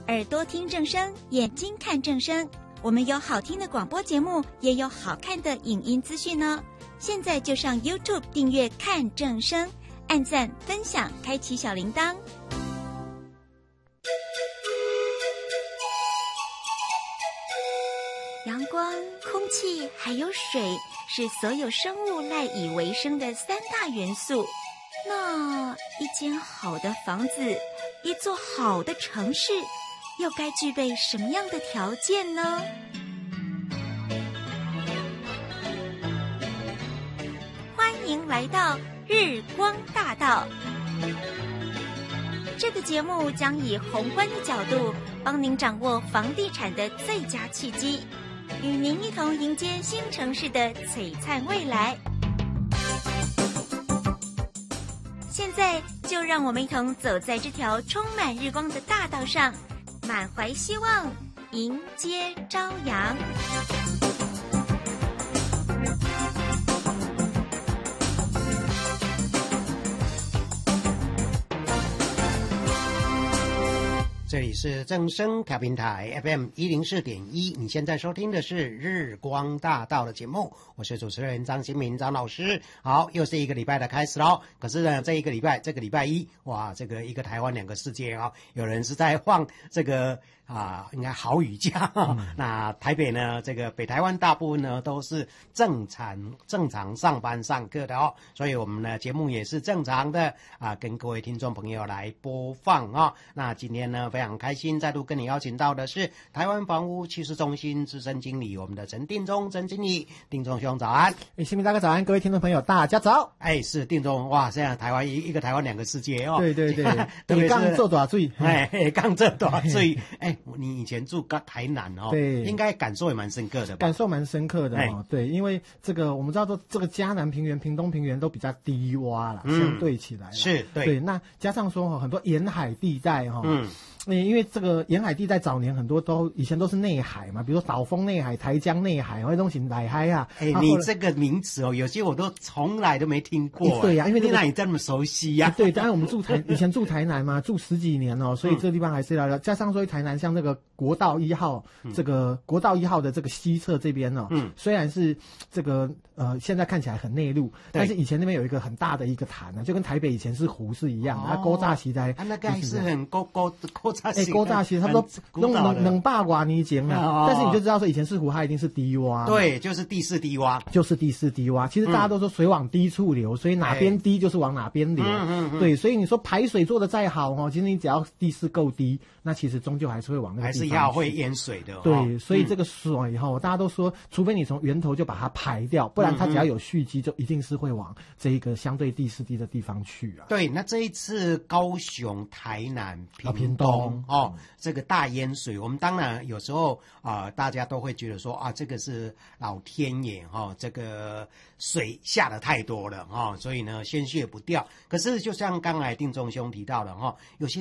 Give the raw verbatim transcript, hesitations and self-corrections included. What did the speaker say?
耳朵听正声，眼睛看正声。我们有好听的广播节目，也有好看的影音资讯呢。现在就上 YouTube 订阅看正声，按赞分享，开启小铃铛。阳光、空气还有水是所有生物赖以为生的三大元素。那一间好的房子，一座好的城市，又该具备什么样的条件呢？欢迎来到日光大道。这个节目将以宏观的角度，帮您掌握房地产的最佳契机，与您一同迎接新城市的璀璨未来。现在就让我们一同走在这条充满日光的大道上，满怀希望，迎接朝阳。 这里是正声调频台 F M 一零四点一，你现在收听的是日光大道的节目，我是主持人张新民张老师。好，又是一个礼拜的开始咯。可是呢，这一个礼拜，这个礼拜一，哇，这个一个台湾两个世界啊、哦，有人是在放这个啊，应该豪雨假、哦嗯。那台北呢，这个北台湾大部分呢都是正常正常上班上课的哦，所以我们呢节目也是正常的啊，跟各位听众朋友来播放啊、哦。那今天呢，非常开心，再度跟你邀请到的是台湾房屋趋势中心资深经理，我们的陈定中陈经理，定中兄早安。 哎，新民大哥早安，各位听众朋友大家早。 哎，是定中，哇，现在台湾一一个台湾两个世界哦。 对对对， 特别是刚做大水， 哎，刚做大水，哎，你以前住台南哦， 对， 应该感受也蛮深刻的吧？ 感受蛮深刻的哦，对，因为这个我们知道说这个嘉南平原、屏东平原都比较低洼啦，嗯、相对起来是对对，那加上说哈，很多沿海地带哈，嗯。因为这个沿海地带早年很多都以前都是内海嘛，比如说岛风内海、台江内海，那东西内海啊。 哎、欸，你这个名词哦，有些我都从来都没听过。 对呀、啊，因为、那個、 你哪里这么熟悉呀、啊？ 对，当然我们住台以前住台南嘛，住十几年哦，所以这个地方还是要聊。加上说台南像这个国道一号，嗯、这个国道一号的这个西侧这边哦，嗯，虽然是这个呃现在看起来很内陆，但是以前那边有一个很大的一个潭呢，就跟台北以前是湖是一样的，它勾炸溪在。 它那个还是很勾勾勾炸溪。 哎，勾炸溪。差不多弄冷冷霸瓦泥井了，哦、但是你就知道说以前四湖它一定是低洼， 对，就是地势低洼， 就是地势低洼。其实大家都说水往低处流，嗯、所以哪边低就是往哪边流。嗯嗯嗯对，所以你说排水做得再好哦，其实你只要地势够低，那其实终究还是会往那个地方去， 还是要会淹水的、哦。 对，所以这个水哈、哦，大家都说，除非你从源头就把它排掉，不然它只要有蓄积，就一定是会往这一个相对地势低的地方去啊。 对，那这一次高雄、台南、屏东、 屏东哦，这个大淹水。我们当然有时候啊、呃，大家都会觉得说啊，这个是老天爷哈、哦，这个水下的太多了哈、哦，所以呢，鲜血不掉。可是就像刚才定中兄提到的哈、哦，有些